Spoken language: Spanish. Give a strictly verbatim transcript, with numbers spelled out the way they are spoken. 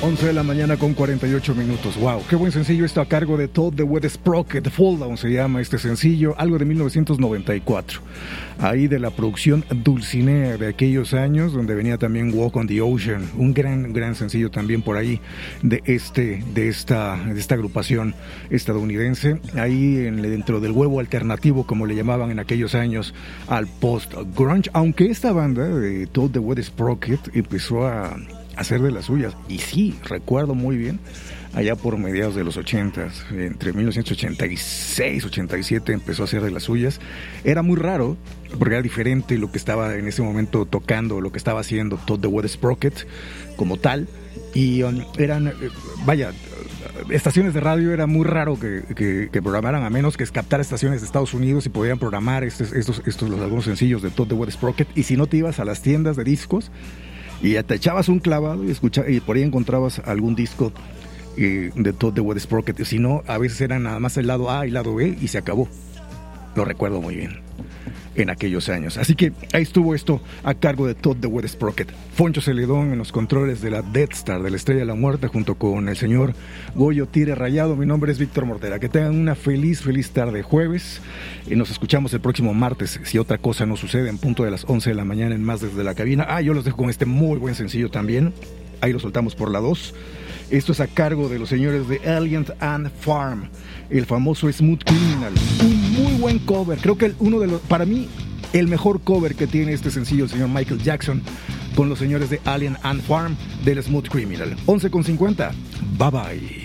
once de la mañana con cuarenta y ocho minutos. Wow, qué buen sencillo esto a cargo de Todd the Wet Sprocket. Fall Down se llama este sencillo, algo de mil novecientos noventa y cuatro. Ahí de la producción Dulcinea de aquellos años, donde venía también Walk on the Ocean, un gran, gran sencillo también por ahí de este, de esta, de esta agrupación estadounidense. Ahí en, dentro del huevo alternativo, como le llamaban en aquellos años al post-grunge, aunque esta banda de Todd the Wet Sprocket empezó a hacer de las suyas, y sí, recuerdo muy bien, allá por mediados de los ochentas, entre mil novecientos ochenta y seis, ochenta y siete empezó a hacer de las suyas. Era muy raro, porque era diferente lo que estaba en ese momento tocando, lo que estaba haciendo Todd the Wet Sprocket como tal, y um, eran, eh, vaya, estaciones de radio era muy raro que, que, que programaran, a menos que captar estaciones de Estados Unidos y podían programar estos, estos, estos los algunos sencillos de Todd the Wet Sprocket, y si no te ibas a las tiendas de discos y ya te echabas un clavado y, escucha, y por ahí encontrabas algún disco eh, de Todd the Wet Sprocket. Si no, a veces era nada más el lado A y el lado B y se acabó. Lo recuerdo muy bien en aquellos años. Así que ahí estuvo esto a cargo de Todd the Wet Sprocket. Foncho Celedón en los controles de la Death Star, de la Estrella de la Muerte, junto con el señor Goyo Tire Rayado. Mi nombre es Víctor Mortera. Que tengan una feliz, feliz tarde jueves. Y nos escuchamos el próximo martes, si otra cosa no sucede, en punto de las once de la mañana en Más Desde la Cabina. Ah, yo los dejo con este muy buen sencillo también. Ahí lo soltamos por la dos. Esto es a cargo de los señores de Alien and Farm, el famoso Smooth Criminal. Un muy buen cover. Creo que uno de los, para mí, el mejor cover que tiene este sencillo, el señor Michael Jackson, con los señores de Alien and Farm del Smooth Criminal. once con cincuenta. Bye bye.